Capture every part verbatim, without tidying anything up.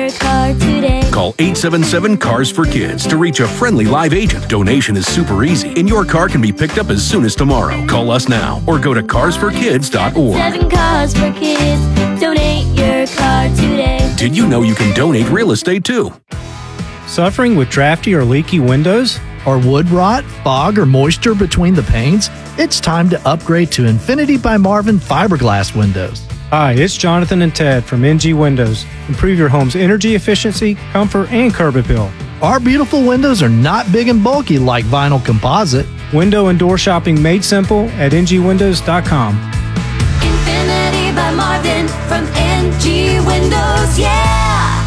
your car today. Call eight seven seven, C A R S for Kids to reach a friendly live agent. Donation is super easy, and your car can be picked up as soon as tomorrow. Call us now or go to cars for kids dot org. Seven Cars for Kids. Donate your car today. Did you know you can donate real estate too? Suffering with drafty or leaky windows? Or wood rot, fog, or moisture between the panes? It's time to upgrade to Infinity by Marvin fiberglass windows. Hi, it's Jonathan and Ted from N G Windows. Improve your home's energy efficiency, comfort, and curb appeal. Our beautiful windows are not big and bulky like vinyl composite. Window and door shopping made simple at N G windows dot com. Infinity by Marvin from N G Windows, yeah!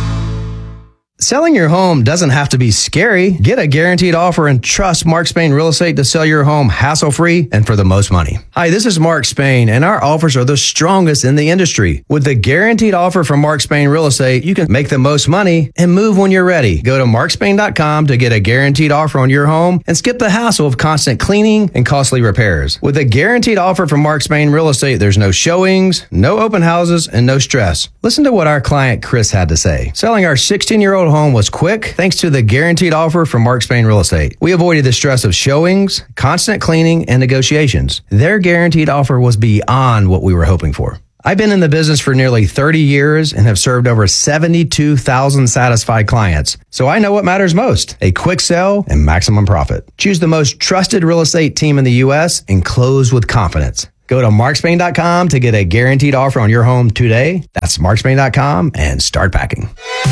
Selling your home doesn't have to be scary. Get a guaranteed offer and trust Mark Spain Real Estate to sell your home hassle-free and for the most money. Hi, this is Mark Spain, and our offers are the strongest in the industry. With the guaranteed offer from Mark Spain Real Estate, you can make the most money and move when you're ready. Go to mark spain dot com to get a guaranteed offer on your home and skip the hassle of constant cleaning and costly repairs. With a guaranteed offer from Mark Spain Real Estate, there's no showings, no open houses, and no stress. Listen to what our client Chris had to say. Selling our sixteen-year-old home was quick thanks to the guaranteed offer from Mark Spain Real Estate. We avoided the stress of showings, constant cleaning, and negotiations. Their guaranteed offer was beyond what we were hoping for. I've been in the business for nearly thirty years and have served over seventy-two thousand satisfied clients. So I know what matters most: a quick sale and maximum profit. Choose the most trusted real estate team in the U S and close with confidence. Go to mark spain dot com to get a guaranteed offer on your home today. That's mark spain dot com and start packing.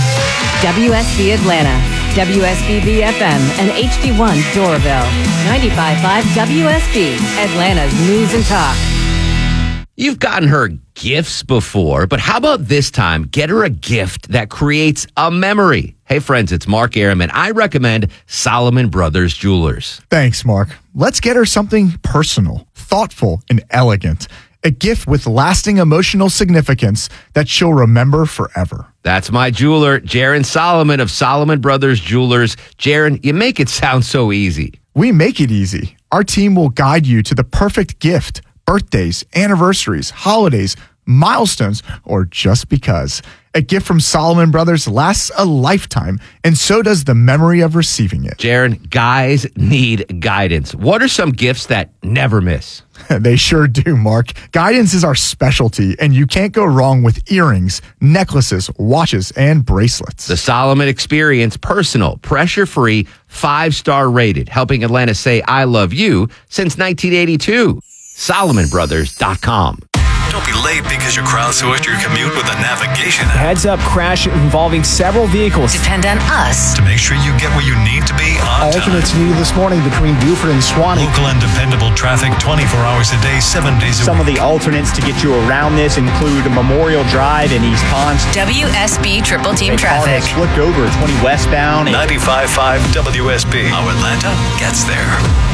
W S B Atlanta, W S B B F M, and H D one Doraville. ninety-five point five W S B, Atlanta's News and Talk. You've gotten her gifts before, but how about this time? Get her a gift that creates a memory. Hey, friends, it's Mark Aram, and I recommend Solomon Brothers Jewelers. Thanks, Mark. Let's get her something personal, thoughtful, and elegant. A gift with lasting emotional significance that she'll remember forever. That's my jeweler, Jaron Solomon of Solomon Brothers Jewelers. Jaron, you make it sound so easy. We make it easy. Our team will guide you to the perfect gift. Birthdays, anniversaries, holidays, milestones, or just because. A gift from Solomon Brothers lasts a lifetime, and so does the memory of receiving it. Jaron, guys need guidance. What are some gifts that never miss? They sure do, Mark. Guidance is our specialty, and you can't go wrong with earrings, necklaces, watches, and bracelets. The Solomon Experience, personal, pressure-free, five-star rated, helping Atlanta say I love you since nineteen eighty-two. solomon brothers dot com. Don't be late because you crowdsourced your commute with a navigation app. Heads up crash involving several vehicles. Depend on us to make sure you get where you need to be on Alternates time. needed this morning between Buford and Swanee. Local and dependable traffic twenty-four hours a day, seven days a Some week. of the alternates to get you around this include Memorial Drive in East Ponce. W S B Triple Team Traffic. Flipped over twenty westbound. ninety-five point five W S B. How Atlanta gets there.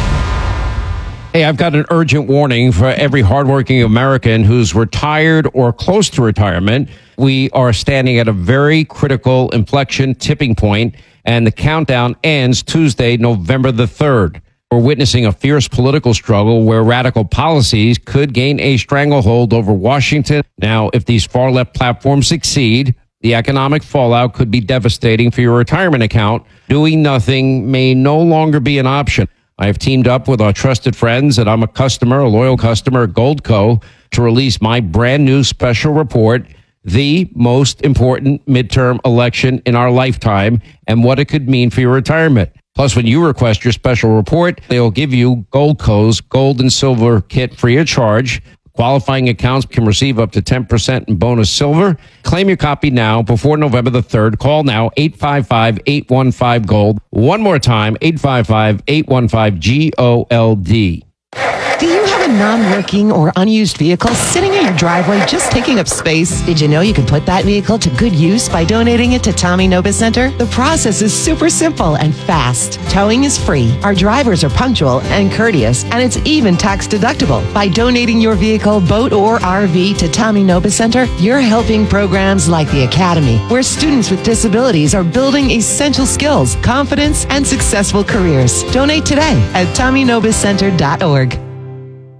Hey, I've got an urgent warning for every hardworking American who's retired or close to retirement. We are standing at a very critical inflection tipping point, and the countdown ends Tuesday, November the third. We're witnessing a fierce political struggle where radical policies could gain a stranglehold over Washington. Now, if these far-left platforms succeed, the economic fallout could be devastating for your retirement account. Doing nothing may no longer be an option. I have teamed up with our trusted friends, and I'm a customer, a loyal customer at Goldco, to release my brand new special report, The Most Important Midterm Election in Our Lifetime, and what it could mean for your retirement. Plus, when you request your special report, they'll give you Goldco's Gold and Silver Kit free of charge. Qualifying accounts can receive up to ten percent in bonus silver. Claim your copy now before November the third. Call now, eight five five, eight one five, GOLD. One more time, eight five five, eight one five, G O L D. Do you have a non-working or unused vehicle sitting in your driveway just taking up space? Did you know you can put that vehicle to good use by donating it to Tommy Nobis Center? The process is super simple and fast. Towing is free. Our drivers are punctual and courteous, and it's even tax deductible. By donating your vehicle, boat, or R V to Tommy Nobis Center, you're helping programs like the Academy, where students with disabilities are building essential skills, confidence, and successful careers. Donate today at tommy nobis center dot org.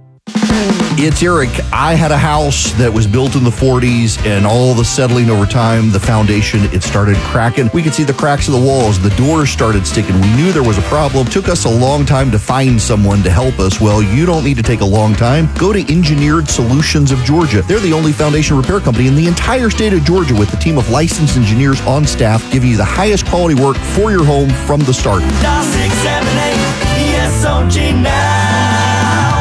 It's Eric. I had a house that was built in the forties, and all the settling over time, the foundation, it started cracking. We could see the cracks of the walls. The doors started sticking. We knew there was a problem. Took us a long time to find someone to help us. Well, you don't need to take a long time. Go to Engineered Solutions of Georgia. They're the only foundation repair company in the entire state of Georgia with a team of licensed engineers on staff giving you the highest quality work for your home from the start. Dial six seven eight E S O G now.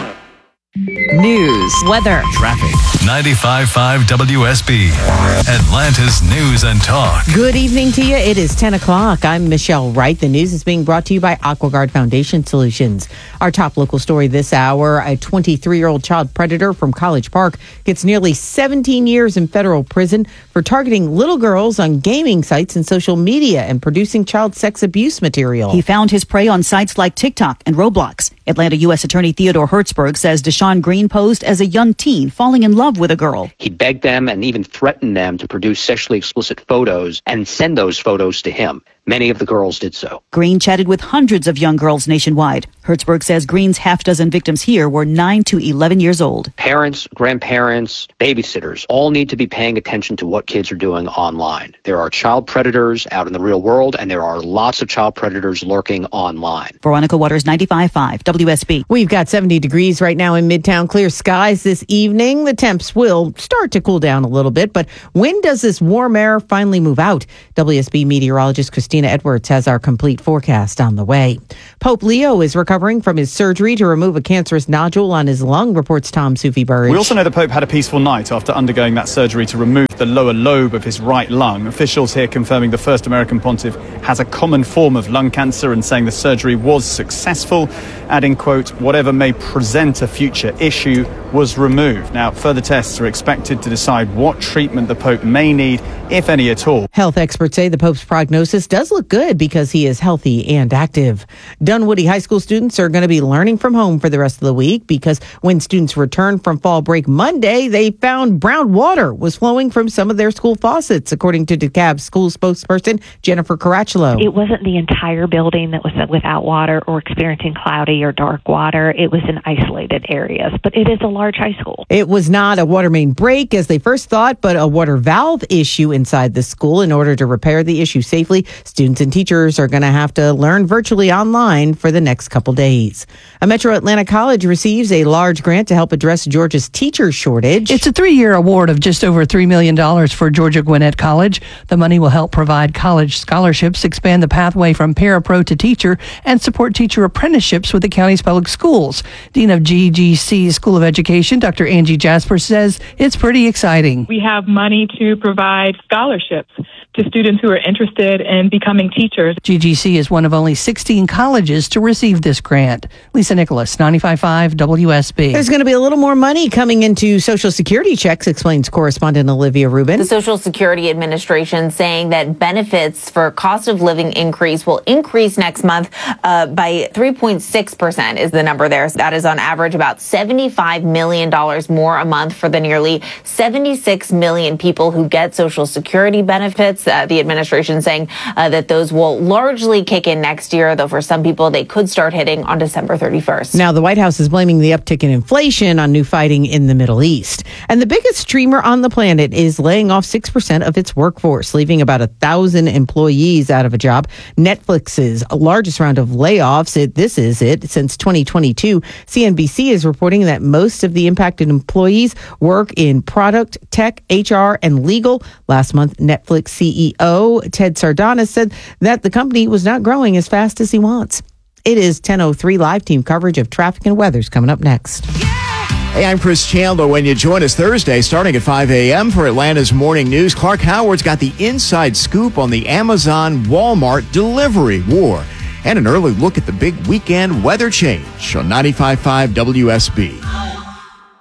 News, weather, traffic. ninety-five point five W S B, Atlanta's News and Talk. Good evening to you. It is ten o'clock. I'm Michelle Wright. The news is being brought to you by AquaGuard Foundation Solutions. Our top local story this hour, a twenty-three-year-old child predator from College Park gets nearly seventeen years in federal prison for targeting little girls on gaming sites and social media and producing child sex abuse material. He found his prey on sites like TikTok and Roblox. Atlanta U S Attorney Theodore Hertzberg says Deshaun Green posed as a young teen falling in love with a girl. He begged them and even threatened them to produce sexually explicit photos and send those photos to him. Many of the girls did so. Green chatted with hundreds of young girls nationwide. Hertzberg says Green's half dozen victims here were nine to eleven years old. Parents, grandparents, babysitters all need to be paying attention to what kids are doing online. There are child predators out in the real world, and there are lots of child predators lurking online. Veronica Waters, ninety-five point five W S B. We've got seventy degrees right now in Midtown. Clear skies this evening. The temps will start to cool down a little bit, but when does this warm air finally move out? W S B meteorologist Christina Edwards has our complete forecast on the way. Pope Leo is recovering from his surgery to remove a cancerous nodule on his lung, reports Tom Sufi Burridge. We also know the Pope had a peaceful night after undergoing that surgery to remove the lower lobe of his right lung. Officials here confirming the first American pontiff has a common form of lung cancer and saying the surgery was successful, adding, quote, whatever may present a future issue was removed. Now, further tests are expected to decide what treatment the Pope may need, if any at all. Health experts say the Pope's prognosis does look good because he is healthy and active. Dunwoody High School students are going to be learning from home for the rest of the week because when students returned from fall break Monday, they found brown water was flowing from some of their school faucets, according to DeKalb school spokesperson Jennifer Caracciolo. It wasn't the entire building that was without water or experiencing cloudy or dark water. It was in isolated areas, but it is a large high school. It was not a water main break as they first thought, but a water valve issue inside the school. In order to repair the issue safely, students and teachers are going to have to learn virtually online for the next couple days. A Metro Atlanta college receives a large grant to help address Georgia's teacher shortage. It's a three-year award of just over three million dollars for Georgia Gwinnett College. The money will help provide college scholarships, expand the pathway from parapro to teacher, and support teacher apprenticeships with the county's public schools. Dean of G G C School of Education, Doctor Angie Jasper, says it's pretty exciting. We have money to provide scholarships to students who are interested in becoming teachers. G G C is one of only sixteen colleges to receive this grant. Lisa Nicholas, ninety-five point five W S B. There's going to be a little more money coming into Social Security checks, explains correspondent Olivia Rubin. The Social Security Administration saying that benefits for cost of living increase will increase next month uh, by three point six percent is the number there. So that is on average about seventy-five million dollars more a month for the nearly seventy-six million people who get Social Security benefits. Uh, the administration saying uh, that those will largely kick in next year, though for some people they could start hitting on December thirty-first. Now, the White House is blaming the uptick in inflation on new fighting in the Middle East. And the biggest streamer on the planet is laying off six percent of its workforce, leaving about a thousand employees out of a job. Netflix's largest round of layoffs, it, this is it, since twenty twenty-two. C N B C is reporting that most of the impacted employees work in product, tech, H R, and legal. Last month, Netflix C E O Ted Sardanis said that the company was not growing as fast as he wants. It is ten oh three. Live team coverage of traffic and weather's coming up next. Hey, I'm Chris Chandler. When you join us Thursday, starting at five a.m. for Atlanta's Morning News, Clark Howard's got the inside scoop on the Amazon Walmart delivery war and an early look at the big weekend weather change on ninety-five point five W S B.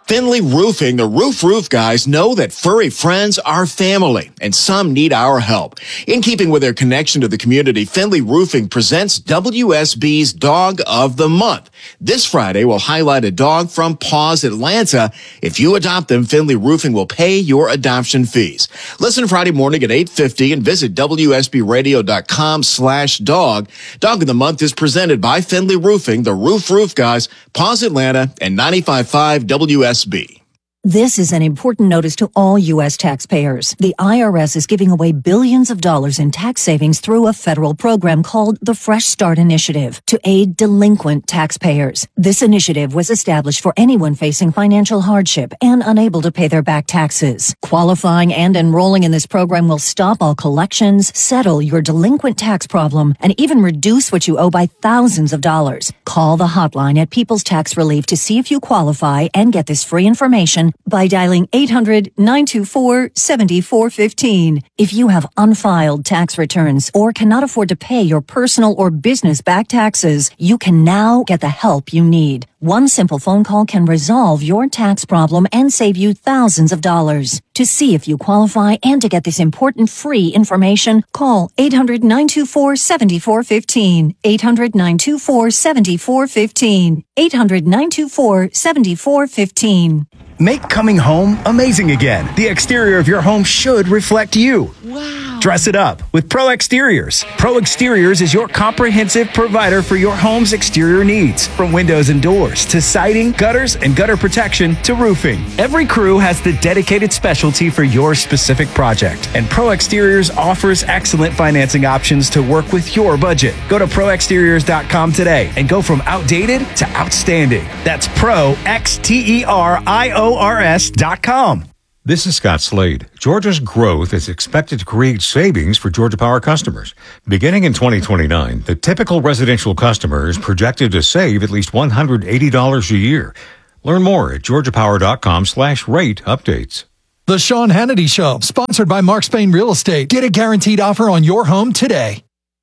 Finley Roofing, the Roof Roof guys, know that furry friends are family, and some need our help. In keeping with their connection to the community, Finley Roofing presents W S B's Dog of the Month. This Friday, we'll highlight a dog from Paws Atlanta. If you adopt them, Finley Roofing will pay your adoption fees. Listen Friday morning at eight fifty and visit W S B radio dot com slash dog. Dog of the Month is presented by Finley Roofing, the Roof Roof guys, Paws Atlanta, and ninety-five point five W S B. This is an important notice to all U S taxpayers. The I R S is giving away billions of dollars in tax savings through a federal program called the Fresh Start Initiative to aid delinquent taxpayers. This initiative was established for anyone facing financial hardship and unable to pay their back taxes. Qualifying and enrolling in this program will stop all collections, settle your delinquent tax problem, and even reduce what you owe by thousands of dollars. Call the hotline at People's Tax Relief to see if you qualify and get this free information by dialing eight hundred, nine two four, seven four one five. If you have unfiled tax returns or cannot afford to pay your personal or business back taxes, you can now get the help you need. One simple phone call can resolve your tax problem and save you thousands of dollars. To see if you qualify and to get this important free information, call eight hundred, nine two four, seven four one five, eight hundred, nine two four, seven four one five, eight hundred, nine two four, seven four one five. Make coming home amazing again. The exterior of your home should reflect you. Wow. Dress it up with Pro Exteriors. Pro Exteriors is your comprehensive provider for your home's exterior needs. From windows and doors to siding, gutters, and gutter protection to roofing. Every crew has the dedicated specialty for your specific project. And Pro Exteriors offers excellent financing options to work with your budget. Go to pro exteriors dot com today and go from outdated to outstanding. That's Pro X T E R I O R S dot com. This is Scott Slade. Georgia's growth is expected to create savings for Georgia Power customers. Beginning in twenty twenty-nine, the typical residential customer is projected to save at least one hundred eighty dollars a year. Learn more at georgia power dot com slash rate updates. The Sean Hannity Show, sponsored by Mark Spain Real Estate. Get a guaranteed offer on your home today.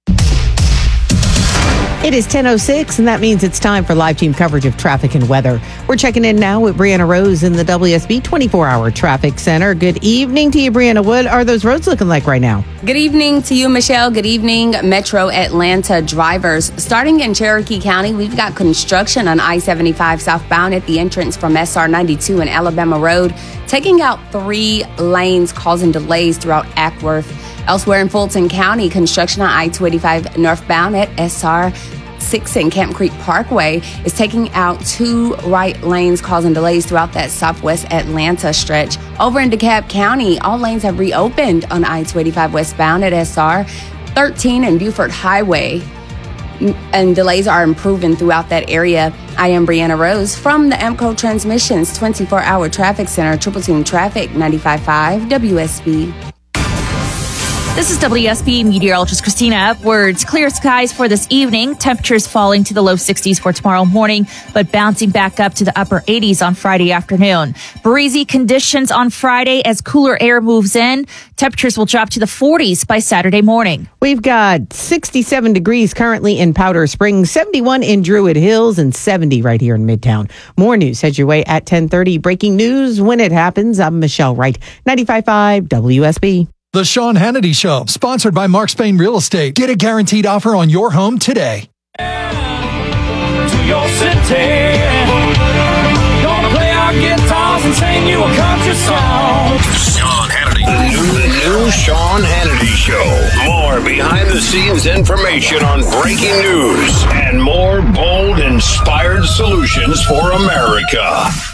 It is ten oh six, and that means it's time for live team coverage of traffic and weather. We're checking in now with Brianna Rose in the W S B twenty-four hour Traffic Center. Good evening to you, Brianna. What are those roads looking like right now? Good evening to you, Michelle. Good evening, Metro Atlanta drivers. Starting in Cherokee County, we've got construction on I seventy-five southbound at the entrance from S R ninety-two and Alabama Road, taking out three lanes, causing delays throughout Ackworth. Elsewhere in Fulton County, construction on I two eighty-five northbound at S R six and Camp Creek Parkway is taking out two right lanes, causing delays throughout that southwest Atlanta stretch. Over in DeKalb County, all lanes have reopened on I two eighty-five westbound at S R thirteen and Buford Highway, and delays are improving throughout that area. I am Brianna Rose from the AMCO Transmissions twenty-four hour Traffic Center, Triple Tune Traffic, ninety-five point five W S B. This is W S B meteorologist Christina Upwards. Clear skies for this evening. Temperatures falling to the low sixties for tomorrow morning, but bouncing back up to the upper eighties on Friday afternoon. Breezy conditions on Friday as cooler air moves in. Temperatures will drop to the forties by Saturday morning. We've got sixty-seven degrees currently in Powder Springs, seventy-one in Druid Hills, and seventy right here in Midtown. More news heads your way at ten thirty. Breaking news when it happens. I'm Michelle Wright, ninety-five point five W S B. The Sean Hannity Show, sponsored by Mark Spain Real Estate. Get a guaranteed offer on your home today. To your city, gonna play our guitars and sing you a country song. Sean Hannity. The new Sean Hannity Show. More behind-the-scenes information on breaking news and more bold, inspired solutions for America.